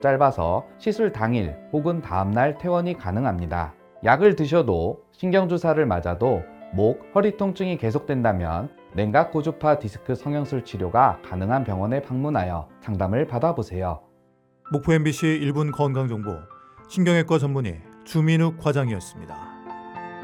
짧아서 시술 당일 혹은 다음날 퇴원이 가능합니다. 약을 드셔도 신경주사를 맞아도 목, 허리 통증이 계속된다면 냉각 고주파 디스크 성형술 치료가 가능한 병원에 방문하여 상담을 받아보세요. 목포 MBC 1분 건강정보 신경외과 전문의 주민욱 과장이었습니다.